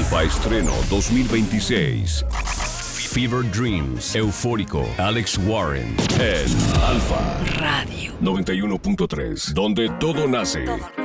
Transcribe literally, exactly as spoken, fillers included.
Alfa Estreno dos mil veintiséis. Fever Dreams, Eufórico, Alex Warren, en Alfa Radio noventa y uno punto tres, donde todo nace.